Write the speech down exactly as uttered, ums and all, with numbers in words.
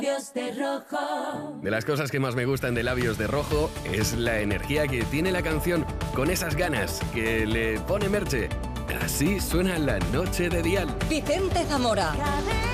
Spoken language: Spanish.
Labios de rojo. De las cosas que más me gustan de Labios de Rojo es la energía que tiene la canción, con esas ganas que le pone Merche. Así suena La Noche de Dial. Vicente Zamora.